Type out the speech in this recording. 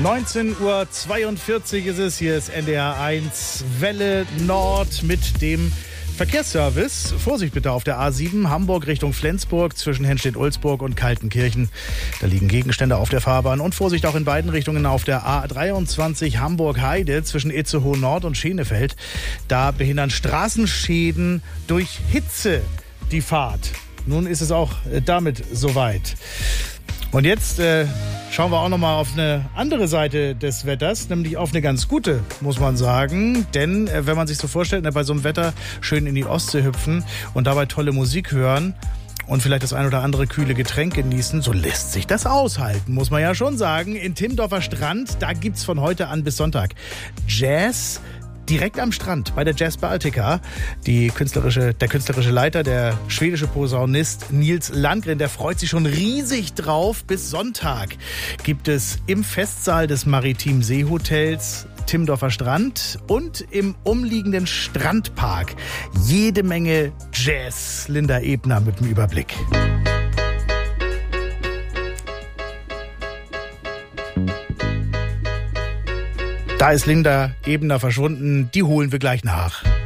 19:42 Uhr ist es. Hier ist NDR 1 Welle Nord mit dem Verkehrsservice. Vorsicht bitte auf der A7 Hamburg Richtung Flensburg zwischen Henstedt-Ulzburg und Kaltenkirchen. Da liegen Gegenstände auf der Fahrbahn. Und Vorsicht auch in beiden Richtungen auf der A23 Hamburg-Heide zwischen Itzehoe Nord und Schenefeld. Da behindern Straßenschäden durch Hitze die Fahrt. Nun ist es auch damit soweit. Und jetzt schauen wir auch noch mal auf eine andere Seite des Wetters, nämlich auf eine ganz gute, muss man sagen. Denn wenn man sich so vorstellt, bei so einem Wetter schön in die Ostsee hüpfen und dabei tolle Musik hören und vielleicht das ein oder andere kühle Getränk genießen, so lässt sich das aushalten, muss man ja schon sagen. In Timmendorfer Strand, da gibt's von heute an bis Sonntag Jazz. Direkt am Strand bei der Jazz Baltica. Der künstlerische Leiter, der schwedische Posaunist Nils Landgren, der freut sich schon riesig drauf. Bis Sonntag gibt es im Festsaal des Maritim Seehotels Timmendorfer Strand und im umliegenden Strandpark jede Menge Jazz. Linda Ebner mit dem Überblick. Da ist Linda Ebner verschwunden. Die holen wir gleich nach.